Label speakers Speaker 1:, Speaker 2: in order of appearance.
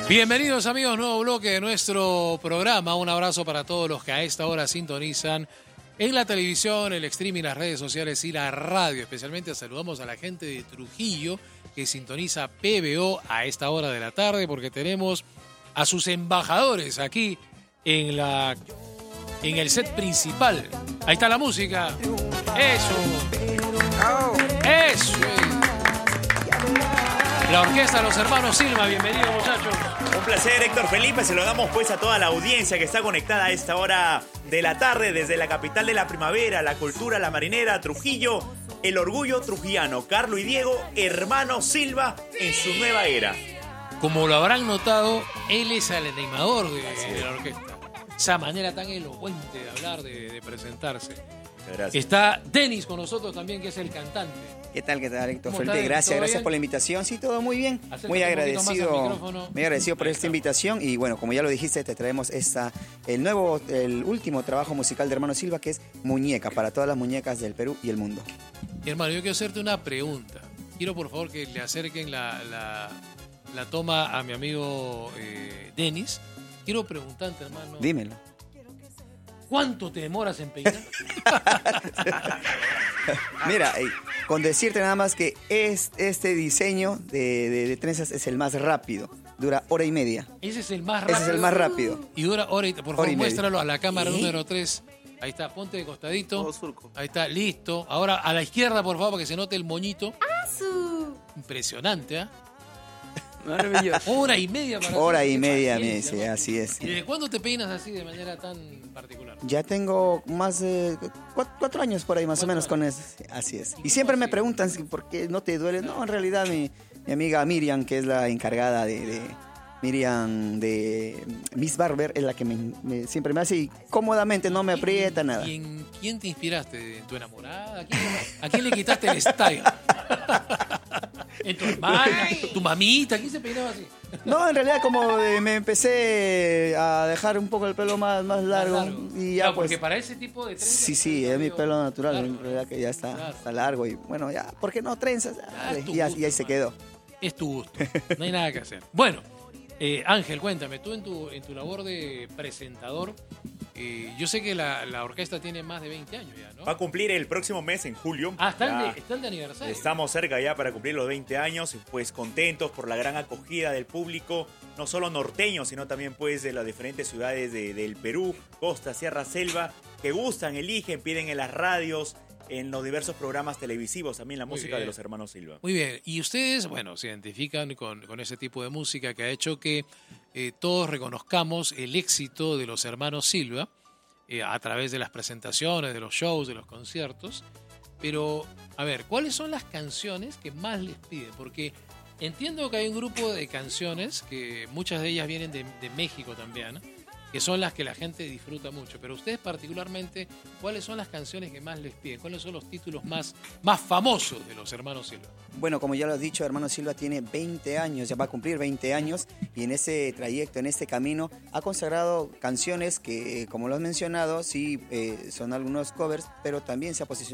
Speaker 1: Bienvenidos amigos, nuevo bloque de nuestro programa. Un abrazo para todos los que a esta hora sintonizan en la televisión, el streaming, las redes sociales y la radio. Especialmente saludamos a la gente de Trujillo que sintoniza PBO a esta hora de la tarde porque tenemos a sus embajadores aquí en el set principal. Ahí está la música. Eso. La orquesta de los hermanos Silva, bienvenidos muchachos.
Speaker 2: Un placer, Héctor Felipe, se lo damos pues a toda la audiencia que está conectada a esta hora de la tarde desde la capital de la primavera, la cultura, la marinera, Trujillo, el orgullo trujillano, Carlos y Diego, hermanos Silva en su nueva era.
Speaker 1: Como lo habrán notado, él es el animador de la orquesta. Esa manera tan elocuente de hablar, de presentarse.
Speaker 2: Gracias.
Speaker 1: Está Denis con nosotros también, que es el cantante.
Speaker 3: ¿Qué tal, Héctor Felipe?
Speaker 1: Denis?
Speaker 3: Gracias por la invitación. Sí, todo muy bien.
Speaker 1: Acércate
Speaker 3: Muy agradecido por
Speaker 1: Ahí
Speaker 3: esta
Speaker 1: está.
Speaker 3: invitación. Y bueno, como ya lo dijiste, te traemos el último trabajo musical de Hermano Silva, que es Muñeca, para todas las muñecas del Perú y el mundo.
Speaker 1: Mi hermano, yo quiero hacerte una pregunta. Quiero por favor que le acerquen la toma a mi amigo Denis. Quiero preguntarte, hermano.
Speaker 3: Dímelo.
Speaker 1: ¿Cuánto te demoras en peinar?
Speaker 3: Mira, con decirte nada más que este diseño de trenzas es el más rápido. Dura hora y media.
Speaker 1: Ese es el más rápido.
Speaker 3: Ese es el más rápido.
Speaker 1: Y dura hora y... Por
Speaker 3: Hora
Speaker 1: favor,
Speaker 3: y media.
Speaker 1: muéstralo a la cámara número 3. Ahí está, ponte de costadito. Ahí está, listo. Ahora a la izquierda, por favor, para que se note el moñito. Impresionante, ¿ah?
Speaker 4: Maravilloso.
Speaker 1: Hora y media para
Speaker 3: Hora
Speaker 1: hacer
Speaker 3: y
Speaker 1: esa
Speaker 3: media,
Speaker 1: paciencia,
Speaker 3: sí,
Speaker 1: ¿no?
Speaker 3: así es.
Speaker 1: ¿Y desde cuándo te peinas así de manera tan particular?
Speaker 3: Ya tengo más de 4 años por ahí, más o menos, con eso. Así es. Y siempre me preguntan por qué no te duele. No, en realidad mi amiga Miriam, que es la encargada Miriam de Miss Barber, es la que siempre me hace y cómodamente, no me aprieta nada.
Speaker 1: ¿Y en quién te inspiraste? ¿En tu enamorada? ¿A quién le quitaste el style? ¿En tu hermana? ¿Tu mamita? ¿Quién se peinaba así?
Speaker 3: No, en realidad como me empecé a dejar un poco el pelo más largo. Y ya
Speaker 1: Claro,
Speaker 3: pues...
Speaker 1: porque para ese tipo de trenzas...
Speaker 3: Sí, es mi pelo natural,
Speaker 1: Claro.
Speaker 3: en realidad que ya está,
Speaker 1: Claro.
Speaker 3: está largo y bueno, ya, ¿por qué no trenzas? Dale,
Speaker 1: tu
Speaker 3: y
Speaker 1: gusto,
Speaker 3: ahí se quedó.
Speaker 1: Es tu gusto, no hay nada que hacer. Bueno, Ángel, cuéntame, tú en tu labor de presentador, yo sé que la orquesta tiene más de 20 años ya, ¿no?
Speaker 2: Va a cumplir el próximo mes, en julio.
Speaker 1: Están de aniversario.
Speaker 2: Estamos cerca ya para cumplir los 20 años, pues contentos por la gran acogida del público, no solo norteño, sino también pues de las diferentes ciudades del Perú, costa, sierra, selva, que gustan, eligen, piden en las radios, en los diversos programas televisivos, también la
Speaker 1: Muy
Speaker 2: música
Speaker 1: bien.
Speaker 2: de los hermanos Silva.
Speaker 1: Muy bien, y ustedes, bueno, se identifican con ese tipo de música que ha hecho que todos reconozcamos el éxito de los hermanos Silva a través de las presentaciones, de los shows, de los conciertos. Pero, a ver, ¿cuáles son las canciones que más les piden? Porque entiendo que hay un grupo de canciones que muchas de ellas vienen de México también, ¿no? Que son las que la gente disfruta mucho. Pero ustedes particularmente, ¿cuáles son las canciones que más les piden? ¿Cuáles son los títulos más famosos de los hermanos Silva?
Speaker 3: Bueno, como ya lo has dicho, Hermano Silva tiene 20 años, ya va a cumplir 20 años y en ese trayecto, en este camino, ha consagrado canciones que, como lo has mencionado, sí son algunos covers, pero también se ha posicionado